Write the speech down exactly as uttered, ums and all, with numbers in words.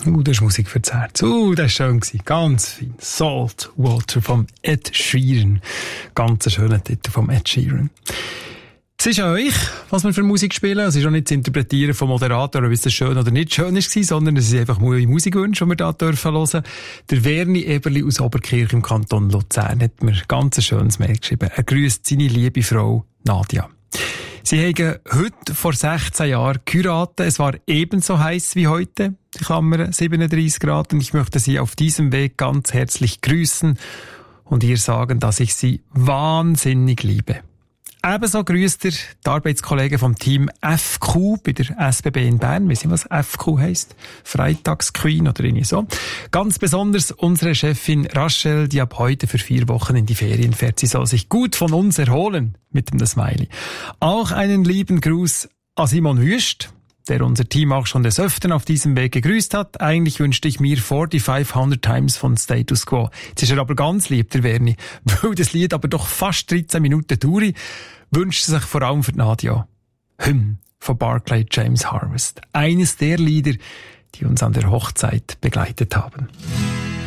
Uh, das ist Musik fürs Herz. Uh, das war schön gewesen. Ganz fein. Salt Water vom Ed Sheeran. Ganz ein schöner Titel vom Ed Sheeran. Es ist an euch, was wir für Musik spielen. Es ist auch nicht zu interpretieren vom Moderator, ob es schön oder nicht schön war, sondern es ist einfach neue Musikwünsche, die wir hier dürfen hören. Der Werni Eberli aus Oberkirch im Kanton Luzern hat mir ganz ein schönes Mail geschrieben. Er grüßt seine liebe Frau Nadia. Sie haben heute vor sechzehn Jahren geheiratet. Es war ebenso heiß wie heute, die Klammer siebenunddreissig Grad. Und ich möchte Sie auf diesem Weg ganz herzlich grüßen und ihr sagen, dass ich Sie wahnsinnig liebe. Ebenso grüßt er die Arbeitskollegen vom Team F Q bei der S B B in Bern. Wissen Sie, was F Q heisst? Freitagsqueen oder irgendwie so. Ganz besonders unsere Chefin Rachel, die ab heute für vier Wochen in die Ferien fährt. Sie soll sich gut von uns erholen, mit dem Smiley. Auch einen lieben Gruß an Simon Wüst, der unser Team auch schon des Öfteren auf diesem Weg gegrüßt hat. Eigentlich wünschte ich mir forty-five Times von Status Quo. Jetzt ist er aber ganz lieb, der Werni, weil das Lied aber doch fast dreizehn Minuten dauert, wünscht er sich vor allem für Nadia. Hymn von Barclay James Harvest. Eines der Lieder, die uns an der Hochzeit begleitet haben.